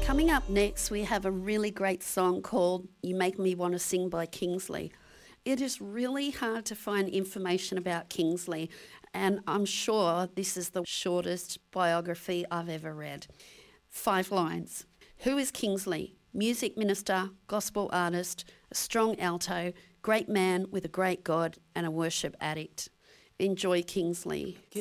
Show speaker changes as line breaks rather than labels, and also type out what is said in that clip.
Coming up next, we have a really great song called You Make Me Want to Sing by Kingsley. It is really hard to find information about Kingsley, and I'm sure this is the shortest biography I've ever read. 5 lines. Who is Kingsley? Music minister, gospel artist, a strong alto, great man with a great God, and a worship addict. Enjoy Kingsley.